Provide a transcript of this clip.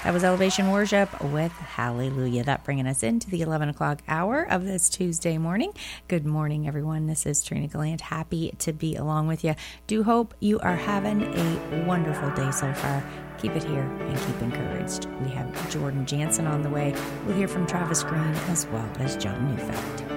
That was Elevation Worship with Hallelujah. That bringing us into the 11 o'clock hour of this Tuesday morning. Good morning, everyone. This is Trina Gallant. Happy to be along with you. Do hope you are having a wonderful day so far. Keep it here and keep encouraged. We have Jordan Jansen on the way. We'll hear from Travis Green as well as John Neufeld.